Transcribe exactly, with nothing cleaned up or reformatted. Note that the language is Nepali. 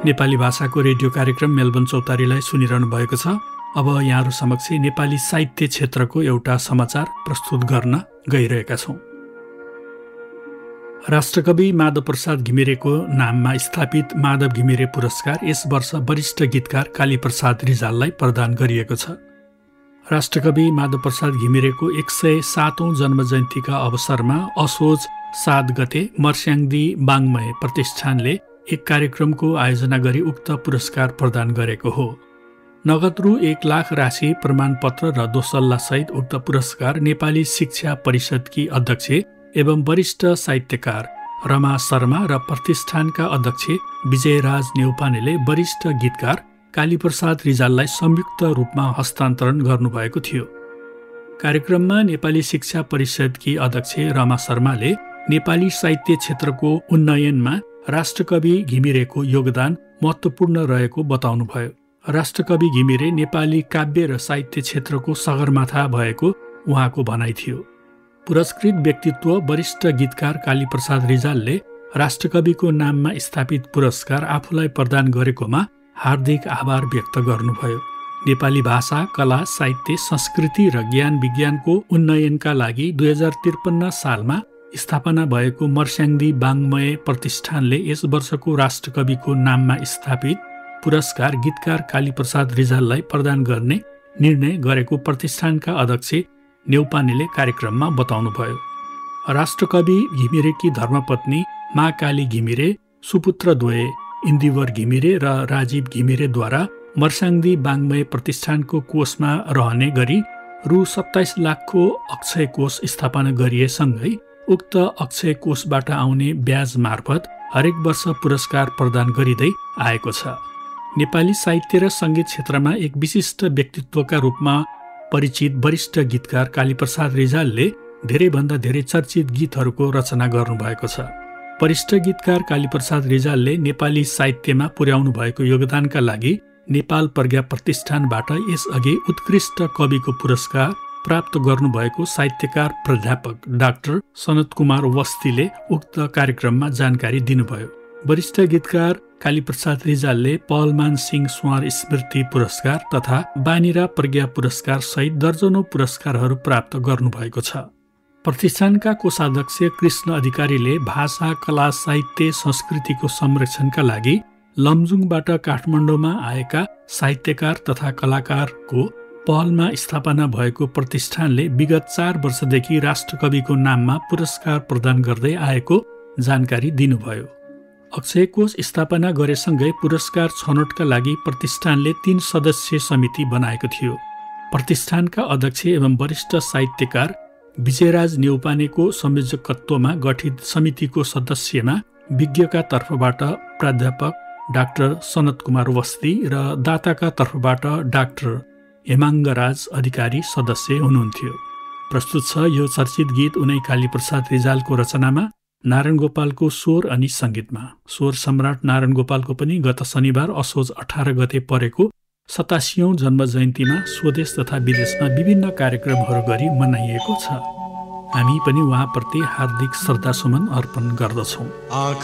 नेपाली भाषाको रेडियो कार्यक्रम मेलबर्न चौतारीलाई सुनिरहनु भएको छ। अब यहाँहरू समक्ष नेपाली साहित्य क्षेत्रको एउटा समाचार प्रस्तुत गर्न गइरहेका छौँ। राष्ट्रकवि माधव प्रसाद घिमिरेको नाममा स्थापित माधव घिमिरे पुरस्कार यस वर्ष वरिष्ठ गीतकार कालीप्रसाद रिजाललाई प्रदान गरिएको छ। राष्ट्रकवि माधव प्रसाद घिमिरेको एक सय सातौं जन्मजयन्तीका अवसरमा असोज सात गते मर्स्याङ्दी बाङ्मय प्रतिष्ठानले एक कार्यक्रमको आयोजना गरी उक्त पुरस्कार प्रदान गरेको हो। नगद रु एक लाख राशि प्रमाणपत्र र दोसल्ला सहित उक्त पुरस्कार नेपाली शिक्षा परिषदकी अध्यक्ष एवं वरिष्ठ साहित्यकार रमा शर्मा र प्रतिष्ठानका अध्यक्ष विजयराज नेउपानेले वरिष्ठ गीतकार कालीप्रसाद रिजाललाई संयुक्त रूपमा हस्तान्तरण गर्नुभएको थियो। कार्यक्रममा नेपाली शिक्षा परिषदकी अध्यक्ष रमा शर्माले नेपाली साहित्य क्षेत्रको उन्नयनमा राष्ट्रकवि घिमिरेको योगदान महत्त्वपूर्ण रहेको बताउनुभयो। राष्ट्रकवि घिमिरे नेपाली काव्य र साहित्य क्षेत्रको सगरमाथा भएको उहाँको भनाइ थियो। पुरस्कृत व्यक्तित्व वरिष्ठ गीतकार कालीप्रसाद रिजालले राष्ट्रकविको नाममा स्थापित पुरस्कार आफूलाई प्रदान गरेकोमा हार्दिक आभार व्यक्त गर्नुभयो। नेपाली भाषा, कला, साहित्य, संस्कृति र ज्ञान विज्ञानको उन्नयनका लागि दुई हजार त्रिपन्न सालमा स्थापना भएको मर्स्याङ्दी बाङ्मय प्रतिष्ठानले यस वर्षको राष्ट्रकविको नाममा स्थापित पुरस्कार गीतकार कालीप्रसाद रिजाललाई प्रदान गर्ने निर्णय गरेको प्रतिष्ठानका अध्यक्ष नेउपानेले कार्यक्रममा बताउनुभयो। राष्ट्रकवि घिमिरेकी धर्मपत्नी मा काली घिमिरे, सुपुत्र द्वय इन्दिवर घिमिरे र राजीव घिमिरेद्वारा मर्स्याङ्दी बाङ्मय प्रतिष्ठानको कोषमा रहने गरी रु सत्ताइस लाखको अक्षय कोष स्थापना गरिएसँगै उक्त अक्षय कोषबाट आउने ब्याज मार्फत हरेक वर्ष पुरस्कार प्रदान गरिँदै आएको छ। नेपाली साहित्य र सङ्गीत क्षेत्रमा एक विशिष्ट व्यक्तित्वका रूपमा परिचित वरिष्ठ गीतकार कालीप्रसाद रिजालले धेरैभन्दा धेरै चर्चित गीतहरूको रचना गर्नुभएको छ। वरिष्ठ गीतकार कालीप्रसाद रिजालले नेपाली साहित्यमा पुर्याउनु भएको योगदानका लागि नेपाल प्रज्ञा प्रतिष्ठानबाट यसअघि उत्कृष्ट कविको पुरस्कार प्राप्त गर्नुभएको साहित्यकार प्राध्यापक डाक्टर सनत कुमार वस्तीले उक्त कार्यक्रममा जानकारी दिनुभयो। वरिष्ठ गीतकार कालीप्रसाद रिजालले पहलमान सिंह सुवार स्मृति पुरस्कार तथा बानिरा प्रज्ञा पुरस्कार सहित दर्जनौं पुरस्कारहरू प्राप्त गर्नुभएको छ। प्रतिष्ठानका कोषाध्यक्ष कृष्ण अधिकारीले भाषा, कला, साहित्य, संस्कृतिको संरक्षणका लागि लमजुङबाट काठमाडौँमा आएका साहित्यकार तथा कलाकारको पहलमा स्थापना भएको प्रतिष्ठानले विगत चार वर्षदेखि राष्ट्रकविको नाममा पुरस्कार प्रदान गर्दै आएको जानकारी दिनुभयो। अक्षय कोष स्थापना गरेसँगै पुरस्कार छनौटका लागि प्रतिष्ठानले तीन सदस्यीय समिति बनाएको थियो। प्रतिष्ठानका अध्यक्ष एवं वरिष्ठ साहित्यकार विजयराज नेउपानेको संयोजकत्वमा गठित समितिको सदस्यमा विज्ञका तर्फबाट प्राध्यापक डाक्टर सनत कुमार वस्ती र दाताका तर्फबाट डाक्टर हेमाङ्गराज अधिकारी सदस्य हुनुहुन्थ्यो। प्रस्तुत छ यो चर्चित गीत उनै कालीप्रसाद रिजालको रचनामा नारायण गोपालको स्वर अनि सङ्गीतमा। स्वर सम्राट नारायण गोपालको पनि गत शनिबार असोज अठार गते परेको सतासीऔं जन्म जयन्तीमा स्वदेश तथा विदेशमा विभिन्न कार्यक्रमहरू गरी मनाइएको छ। हामी पनि उहाँप्रति हार्दिक श्रद्धासुमन अर्पण गर्दछौँ।